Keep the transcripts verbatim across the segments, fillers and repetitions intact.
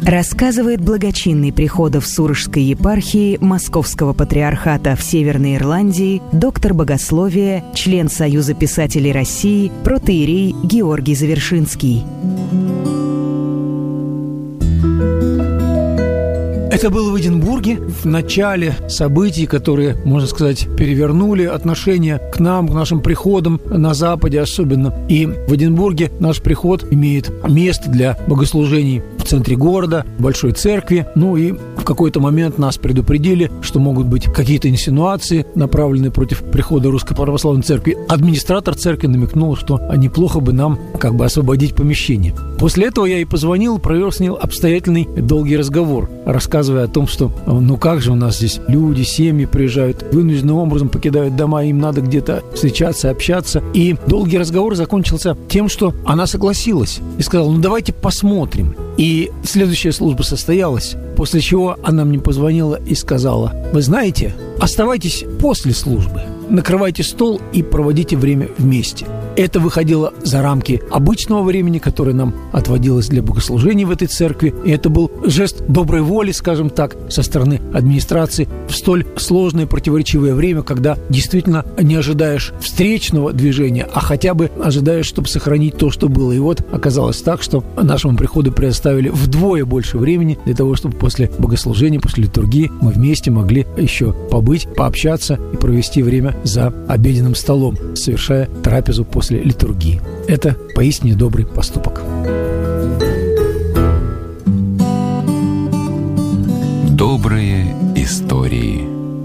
Рассказывает благочинный приходов Сурожской епархии Московского патриархата в Северной Ирландии, доктор богословия, член Союза писателей России, протоиерей Георгий Завершинский. Это было в Эдинбурге в начале событий, которые, можно сказать, перевернули отношение к нам, к нашим приходам на Западе особенно. И в Эдинбурге наш приход имеет место для богослужений в центре города, в Большой церкви. Ну и в какой-то момент нас предупредили, что могут быть какие-то инсинуации, направленные против прихода Русской Православной Церкви. Администратор церкви намекнул, что неплохо бы нам как бы освободить помещение. После этого я и позвонил, провел с ним обстоятельный долгий разговор, рассказывая о том, что ну как же у нас здесь люди, семьи приезжают, вынужденным образом покидают дома, им надо где-то встречаться, общаться. И долгий разговор закончился тем, что она согласилась и сказала: ну давайте посмотрим. И следующая служба состоялась, после чего она мне позвонила и сказала: вы знаете, оставайтесь после службы, накрывайте стол и проводите время вместе. Это выходило за рамки обычного времени, которое нам отводилось для богослужений в этой церкви. И это был жест доброй воли, скажем так, со стороны администрации в столь сложное, противоречивое время, когда действительно не ожидаешь встречного движения, а хотя бы ожидаешь, чтобы сохранить то, что было. И вот оказалось так, что нашему приходу предоставили вдвое больше времени для того, чтобы после богослужения, после литургии мы вместе могли еще побыть, пообщаться и провести время за обеденным столом, совершая трапезу после после литургии. Это поистине добрый поступок. Добрые истории.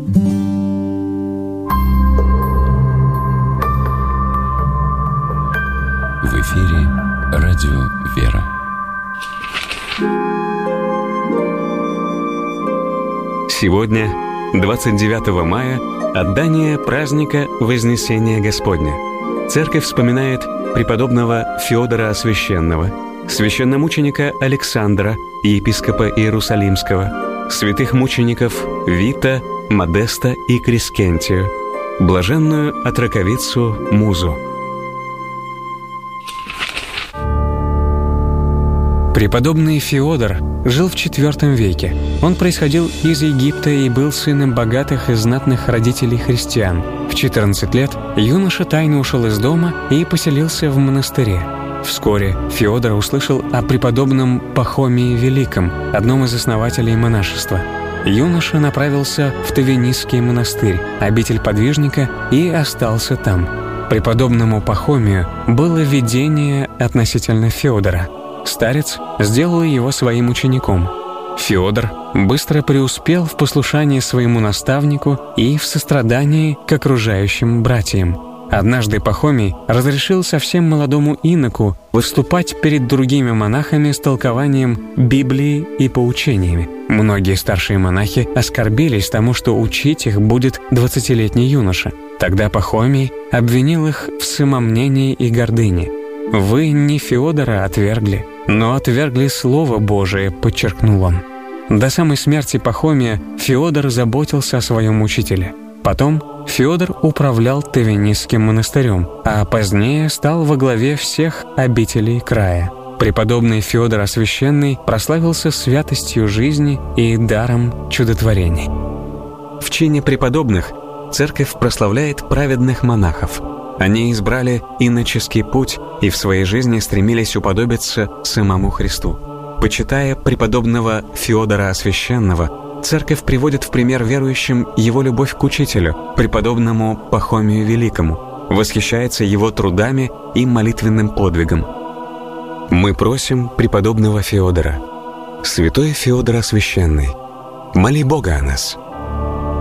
В эфире радио «Вера». Сегодня, двадцать девятого мая, отдание праздника Вознесения Господня. Церковь вспоминает преподобного Феодора Освященного, священномученика Александра, епископа Иерусалимского, святых мучеников Вита, Модеста и Крескентию, блаженную отроковицу Музу. Преподобный Феодор жил в четвёртом веке. Он происходил из Египта и был сыном богатых и знатных родителей христиан. В четырнадцать лет юноша тайно ушел из дома и поселился в монастыре. Вскоре Феодор услышал о преподобном Пахомии Великом, одном из основателей монашества. Юноша направился в Тавенисский монастырь, обитель подвижника, и остался там. Преподобному Пахомию было видение относительно Феодора. Старец сделал его своим учеником. Феодор быстро преуспел в послушании своему наставнику и в сострадании к окружающим братьям. Однажды Пахомий разрешил совсем молодому иноку выступать перед другими монахами с толкованием Библии и поучениями. Многие старшие монахи оскорбились тому, что учить их будет двадцатилетний юноша. Тогда Пахомий обвинил их в самомнении и гордыне. «Вы не Феодора отвергли, но отвергли Слово Божие», — подчеркнул он. До самой смерти Пахомия Феодор заботился о своем учителе. Потом Феодор управлял Тавенисским монастырем, а позднее стал во главе всех обителей края. Преподобный Феодор Освященный прославился святостью жизни и даром чудотворений. В чине преподобных церковь прославляет праведных монахов. Они избрали иноческий путь и в своей жизни стремились уподобиться самому Христу. Почитая преподобного Феодора Освященного, церковь приводит в пример верующим его любовь к учителю, преподобному Пахомию Великому, восхищается его трудами и молитвенным подвигом. Мы просим преподобного Феодора: «Святой Феодор Освященный, моли Бога о нас».